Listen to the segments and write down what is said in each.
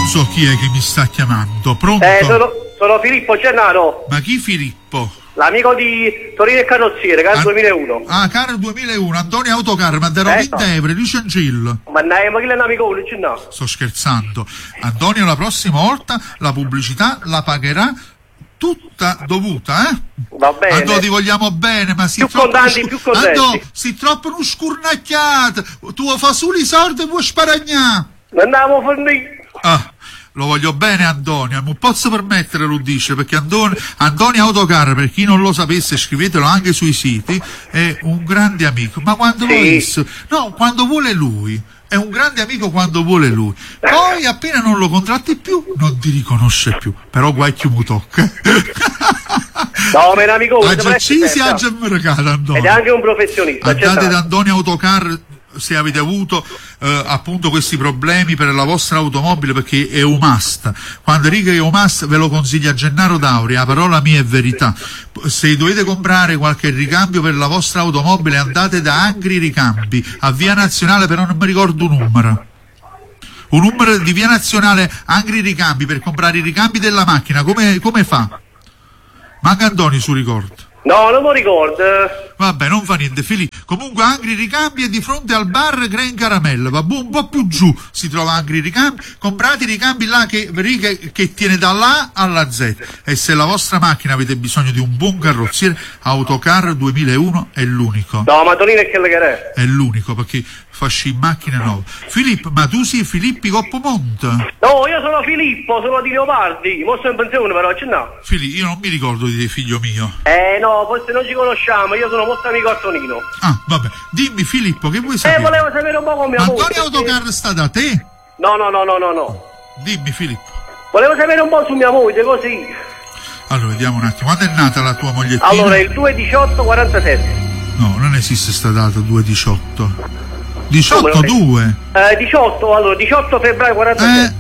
so chi è che mi sta chiamando. Pronto? Sono Filippo Gennaro. Ma chi Filippo? L'amico di Torino e Carrozziere, Car 2001. Ah, Car 2001, Antonio Autocar, ma da Rovintevere, di Cencillo. Ma che è un amico, no? Sto scherzando. Antonio, la prossima volta la pubblicità la pagherà tutta dovuta, eh? Va bene. Antonio, ti vogliamo bene, ma si più contanti, più contenti. Antonio, si troppo non scurnacchiata. Tu fa solo i soldi e vuoi sparagnare. Andiamo a fornire. Ah. Lo voglio bene Antonio, non posso permettere, lo dice, perché Antonio Autocar, per chi non lo sapesse, scrivetelo anche sui siti, è un grande amico, ma quando quando vuole lui, è un grande amico quando vuole lui, poi appena non lo contratti più, non ti riconosce più, però guai chi mi tocca. No, ma è un amico, Antonio. Ed è anche un professionista. Andate da Antonio Autocar se avete avuto appunto questi problemi per la vostra automobile, perché è un must. Quando dico che è un must ve lo consiglia Gennaro Dauri, la parola mia è verità. Se dovete comprare qualche ricambio per la vostra automobile, andate da Angri Ricambi a Via Nazionale, però non mi ricordo un numero di Via Nazionale Angri Ricambi per comprare i ricambi della macchina. Come fa? Manca Antonio su ricordo. No, non lo ricordo. Vabbè, non fa niente, Filippo. Comunque Angri Ricambi è di fronte al bar Gran Caramella, va un po' più giù si trova Angri Ricambi. Comprate i ricambi là che tiene dall'A alla Z. E se la vostra macchina avete bisogno di un buon carrozziere, Autocar 2001 è l'unico. No, ma Tonino è quello che è. È l'unico, perché fasci macchine nuove. Filippo, ma tu sei Filippi Coppomonte? No, io sono Filippo, sono di Leopardi. Mo sto in pensione, però c'è no. Filippo, io non mi ricordo di te, figlio mio. No, forse non ci conosciamo, io sono molto amico a Tonino. Ah, vabbè, dimmi Filippo, che vuoi sapere? Volevo sapere un po' come mia moglie. Antonio Autocar sta da te? No. Dimmi Filippo. Volevo sapere un po' su mia moglie, così. Allora, vediamo un attimo, quando è nata la tua mogliettina? Allora, il 2/18/47. No, non esiste sta data, 2/18. 18-2? 18 febbraio 47.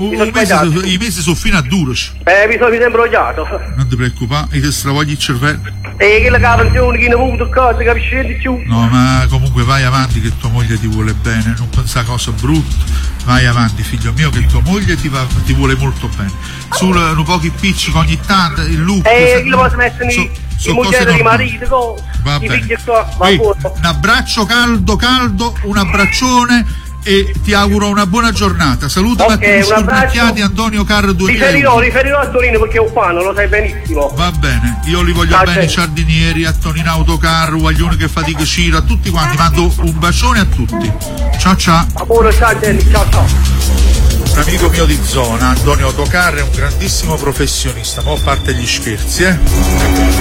I mesi sono fino a 12. Mi sono imbrogliato. Non ti preoccupare, ti stravogli il cervello. Che la pensione, chi ne ha avuto cose, capisci di più? No, ma comunque vai avanti che tua moglie ti vuole bene, non pensare a cose brutte. Vai avanti, figlio mio, che tua moglie ti vuole molto bene. Solo un pochi piccici ogni tanto, il lupo. Che lo posso mettere in moglie di marito, va bene. Un abbraccio caldo, un abbraccione e ti auguro una buona giornata. Saluta a tutti i scurnacchiati, Antonio Car 2001. Riferirò a Torino perché è un fan, lo sai benissimo. Va bene, io li voglio bene, i giardinieri, a Tonino Autocar, Guaglione che fatica Ciro, a tutti quanti, mando un bacione a tutti. Ciao. Amore, ciao. Un amico mio di zona, Antonio Autocar, è un grandissimo professionista, ma a parte gli scherzi,